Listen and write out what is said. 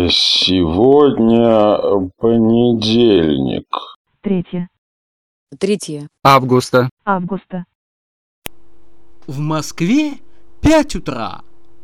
Сегодня понедельник. 3 августа. В Москве 5 утра.